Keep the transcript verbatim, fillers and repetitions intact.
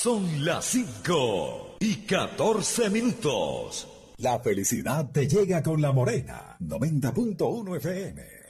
Son las cinco y catorce minutos. La felicidad te llega con La Morena, noventa punto uno F M.